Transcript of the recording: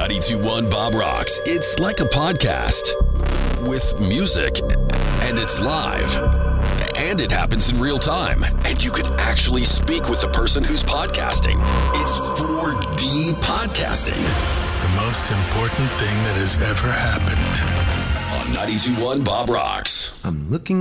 92.1 Bob Rocks. It's like a podcast with music, and it's live. And it happens in real time. And you can actually speak with the person who's podcasting. It's 4D podcasting. The most important thing that has ever happened. On 92.1 Bob Rocks. I'm looking